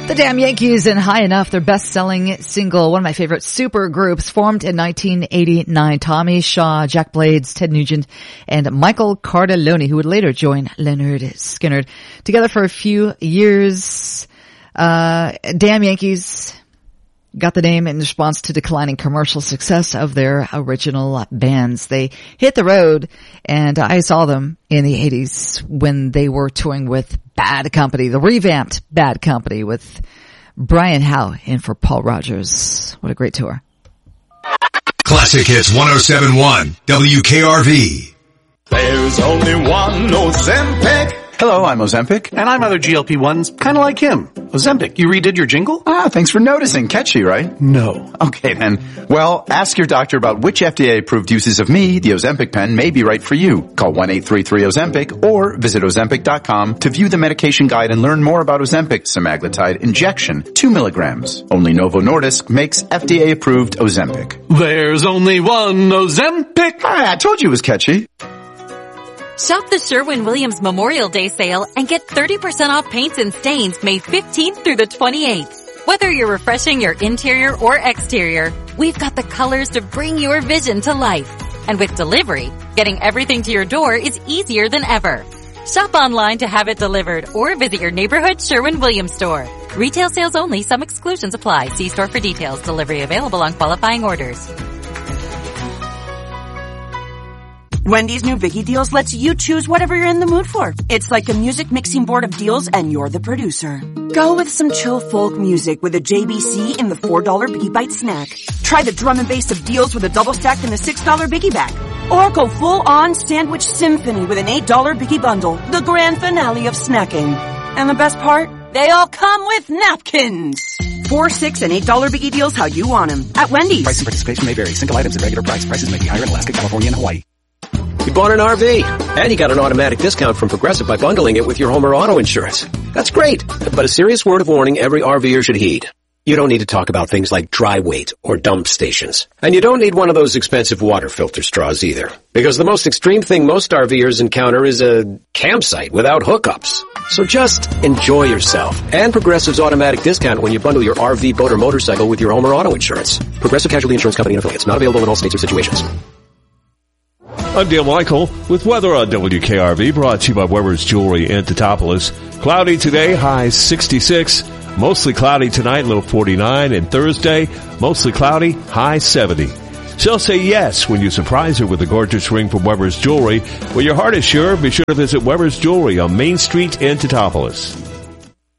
The Damn Yankees and High Enough, their best-selling single, one of my favorite super groups, formed in 1989. Tommy Shaw, Jack Blades, Ted Nugent, and Michael Cardelloni, who would later join Leonard Skinner. Together for a few years, Damn Yankees got the name in response to declining commercial success of their original bands. They hit the road, and I saw them in the 80s when they were touring with Bad Company, the revamped Bad Company, with Brian Howe in for Paul Rogers. What a great tour. Classic Hits 107.1 WKRV. There's only one Ozempic. Hello, I'm Ozempic. And I'm other GLP-1s, kind of like him. Ozempic, you redid your jingle? Thanks for noticing. Catchy, right? No. Okay, then. Well, ask your doctor about which FDA-approved uses of me, the Ozempic pen, may be right for you. Call 1-833-OZEMPIC or visit Ozempic.com to view the medication guide and learn more about Ozempic semaglutide injection, 2 milligrams. Only Novo Nordisk makes FDA-approved Ozempic. There's only one Ozempic. I told you it was catchy. Shop the Sherwin-Williams Memorial Day sale and get 30% off paints and stains May 15th through the 28th. Whether you're refreshing your interior or exterior, we've got the colors to bring your vision to life. And with delivery, getting everything to your door is easier than ever. Shop online to have it delivered or visit your neighborhood Sherwin-Williams store. Retail sales only. Some exclusions apply. See store for details. Delivery available on qualifying orders. Wendy's new Biggie Deals lets you choose whatever you're in the mood for. It's like a music mixing board of deals and you're the producer. Go with some chill folk music with a JBC in the $4 Biggie Bite snack. Try the drum and bass of deals with a double stack in the $6 Biggie Bag. Or go full on sandwich symphony with an $8 Biggie Bundle, the grand finale of snacking. And the best part? They all come with napkins. $4, $6, and $8 Biggie Deals how you want them. At Wendy's. Price and participation may vary. Single items at regular price. Prices may be higher in Alaska, California, and Hawaii. You bought an RV, and you got an automatic discount from Progressive by bundling it with your home or auto insurance. That's great, but a serious word of warning every RVer should heed. You don't need to talk about things like dry weight or dump stations. And you don't need one of those expensive water filter straws either. Because the most extreme thing most RVers encounter is a campsite without hookups. So just enjoy yourself and Progressive's automatic discount when you bundle your RV, boat, or motorcycle with your home or auto insurance. Progressive Casualty Insurance Company and affiliates. Not available in all states or situations. I'm Dale Michael with weather on WKRV, brought to you by Weber's Jewelry in Teutopolis. Cloudy today, high 66. Mostly cloudy tonight, low 49. And Thursday, mostly cloudy, high 70. She'll say yes when you surprise her with a gorgeous ring from Weber's Jewelry. When your heart is sure, be sure to visit Weber's Jewelry on Main Street in Teutopolis.